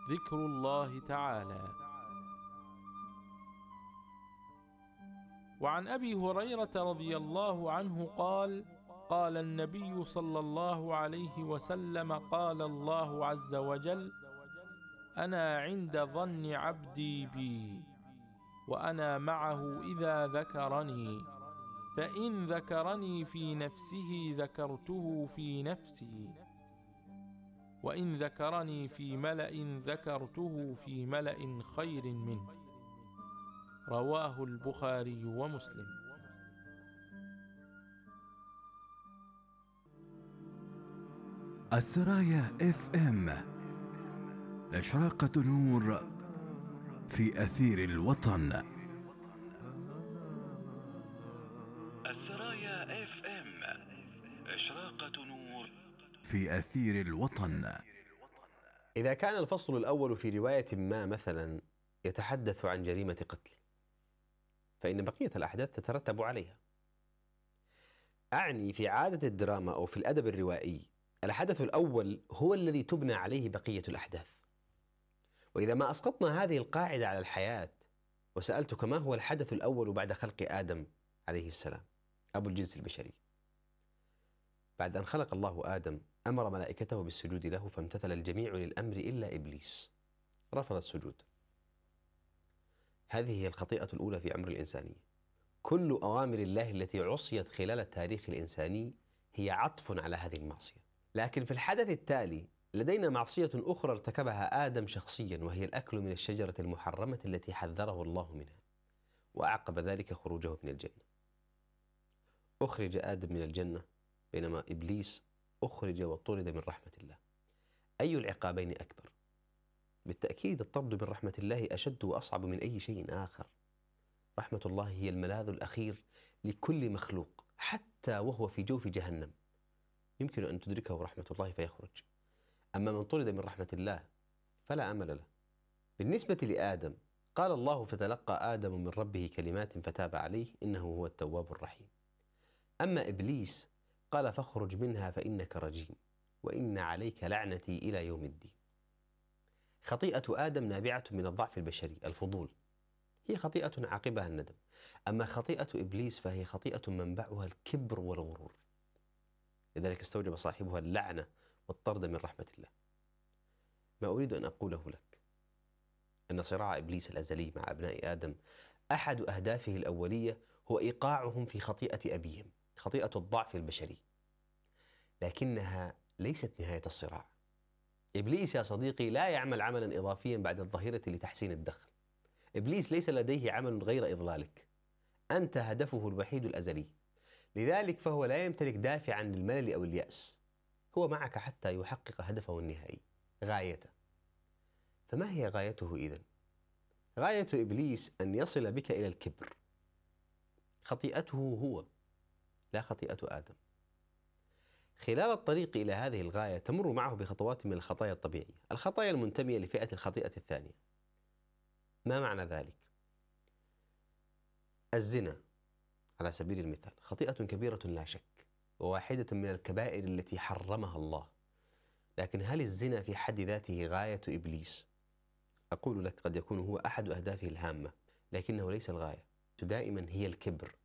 ذكر الله تعالى. وعن أبي هريرة رضي الله عنه قال: قال النبي صلى الله عليه وسلم: قال الله عز وجل: أنا عند ظن عبدي بي، وأنا معه إذا ذكرني، فإن ذكرني في نفسه ذكرته في نفسي، وإن ذكرني في ملأ ذكرته في ملأ خير منه. رواه البخاري ومسلم. الثرايا FM، إشراقة نور في أثير الوطن. الثرايا FM، إشراقة نور في أثير الوطن. إذا كان الفصل الأول في رواية ما مثلا يتحدث عن جريمة قتل، فإن بقية الأحداث تترتب عليها. أعني في عادة الدراما أو في الأدب الروائي، الحدث الأول هو الذي تبنى عليه بقية الأحداث. وإذا ما أسقطنا هذه القاعدة على الحياة وسألتك ما هو الحدث الأول بعد خلق آدم عليه السلام أبو الجنس البشري، بعد أن خلق الله آدم أمر ملائكته بالسجود له، فامتثل الجميع للأمر إلا إبليس، رفض السجود. هذه هي الخطيئة الأولى في أمر الإنسانية. كل أوامر الله التي عصيت خلال التاريخ الإنساني هي عطف على هذه المعصية. لكن في الحدث التالي لدينا معصية أخرى ارتكبها آدم شخصيا، وهي الأكل من الشجرة المحرمة التي حذره الله منها، وأعقب ذلك خروجه من الجنة. أخرج آدم من الجنة، بينما إبليس أخرج وطرد من رحمة الله. أي العقابين أكبر؟ بالتأكيد الطرد من رحمة الله أشد وأصعب من أي شيء آخر. رحمة الله هي الملاذ الأخير لكل مخلوق، حتى وهو في جوف جهنم يمكن أن تدركه رحمة الله فيخرج. أما من طرد من رحمة الله فلا أمل له. بالنسبة لآدم قال الله: فتلقى آدم من ربه كلمات فتاب عليه إنه هو التواب الرحيم. أما إبليس قال: فاخرج منها فإنك رجيم وإن عليك لعنتي إلى يوم الدين. خطيئة آدم نابعة من الضعف البشري، الفضول، هي خطيئة عاقبها الندم. أما خطيئة إبليس فهي خطيئة منبعها الكبر والغرور، لذلك استوجب صاحبها اللعنة والطرد من رحمة الله. ما أريد أن أقوله لك أن صراع إبليس الأزلي مع أبناء آدم أحد أهدافه الأولية هو إيقاعهم في خطيئة أبيهم، خطيئة الضعف البشري، لكنها ليست نهاية الصراع. إبليس يا صديقي لا يعمل عملا إضافيا بعد الظهيرة لتحسين الدخل. إبليس ليس لديه عمل غير إضلالك، أنت هدفه الوحيد الأزلي، لذلك فهو لا يمتلك دافعا للملل أو اليأس، هو معك حتى يحقق هدفه النهائي، غايته. فما هي غايته إذن؟ غاية إبليس أن يصل بك إلى الكبر، خطيئته هو لا خطيئة آدم. خلال الطريق إلى هذه الغاية تمر معه بخطوات من الخطايا الطبيعية، الخطايا المنتمية لفئة الخطيئة الثانية. ما معنى ذلك؟ الزنا على سبيل المثال خطيئة كبيرة لا شك، وواحدة من الكبائر التي حرمها الله، لكن هل الزنا في حد ذاته غاية إبليس؟ أقول لك قد يكون هو أحد أهدافه الهامة، لكنه ليس الغاية. دائما هي الكبر،